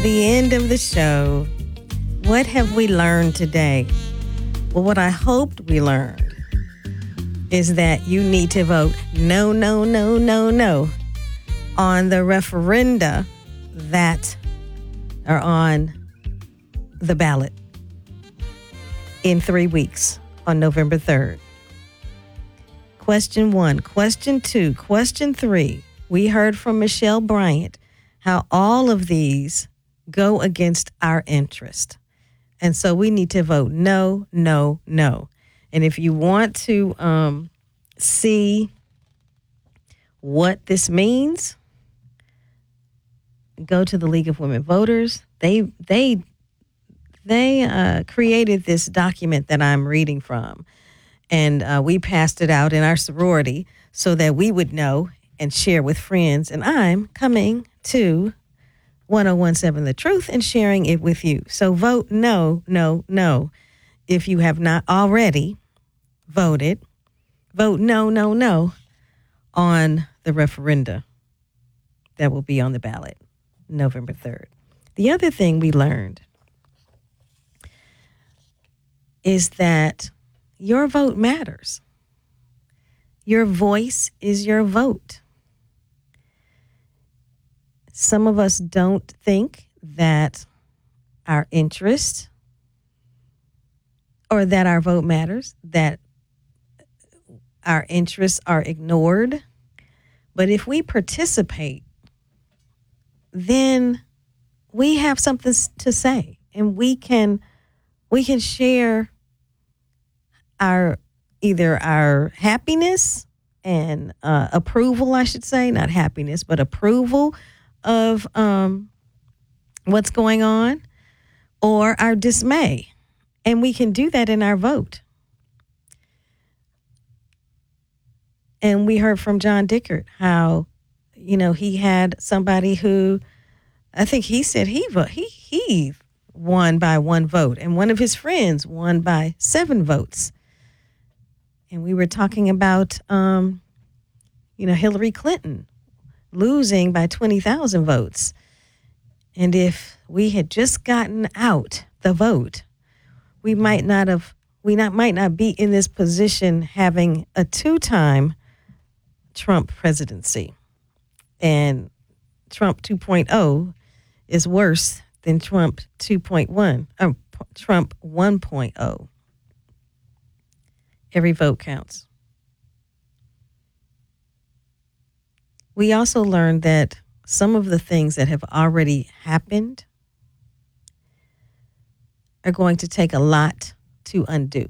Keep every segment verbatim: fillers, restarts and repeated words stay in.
the end of the show. What have we learned today? Well, what I hoped we learned is that you need to vote no, no, no, no, no on the referenda that are on the ballot in three weeks on November third. Question one. Question two. Question three. We heard from Michelle Bryant how all of these go against our interest. And so we need to vote no, no, no. And if you want to um, see what this means, go to the League of Women Voters. They they they uh, created this document that I'm reading from, and uh, we passed it out in our sorority so that we would know and share with friends. And I'm coming to one oh one seven The Truth and sharing it with you. So vote no, no, no. If you have not already voted, vote no, no, no on the referenda that will be on the ballot November third. The other thing we learned is that your vote matters. Your voice is your vote. Some of us don't think that our interest or that our vote matters, that our interests are ignored. But if we participate, then we have something to say, and we can we can share our either our happiness and uh, approval, I should say, not happiness, but approval of um, what's going on, or our dismay. And we can do that in our vote. And we heard from John Dickert how, you know, he had somebody who, I think he said he vote, he he won by one vote, and one of his friends won by seven votes. And we were talking about, um, you know, Hillary Clinton losing by twenty thousand votes. And if we had just gotten out the vote, we might not have, we not might not be in this position having a two-time Trump presidency. And Trump two point oh is worse than Trump two point one, or Trump one point oh. Every vote counts. We also learned that some of the things that have already happened are going to take a lot to undo.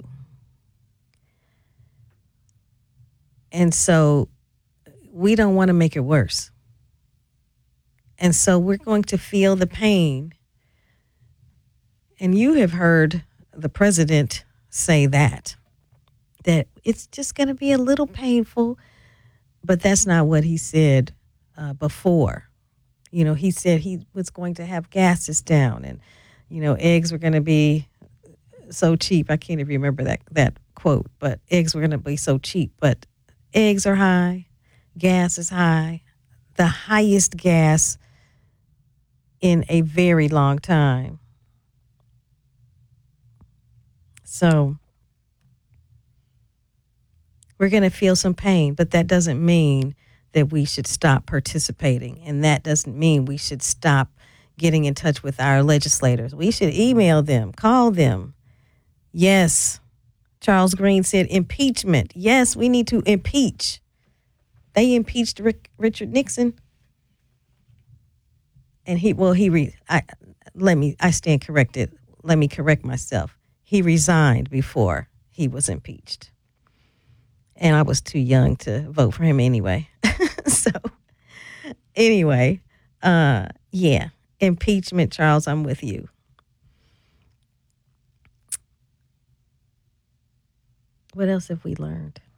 And so we don't want to make it worse. And so we're going to feel the pain. And you have heard the president say that, that it's just going to be a little painful, but that's not what he said uh, before. You know, he said he was going to have gases down, and, you know, eggs were going to be so cheap. I can't even remember that, that quote, but eggs were going to be so cheap. But eggs are high. Gas is high. The highest gas in a very long time. So we're going to feel some pain, but that doesn't mean that we should stop participating. And that doesn't mean we should stop getting in touch with our legislators. We should email them, call them. Yes, Charles Green said impeachment. Yes, we need to impeach. They impeached Rick, Richard Nixon. And he, well, he, re, I, let me, I stand corrected. Let me correct myself. He resigned before he was impeached. And I was too young to vote for him anyway. So anyway, uh, yeah, impeachment, Charles, I'm with you. What else have we learned?